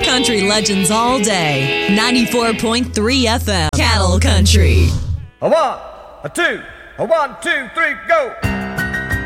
country legends all day. 94.3 FM, Cattle Country. A one, a two, a 1, 2, 3, go!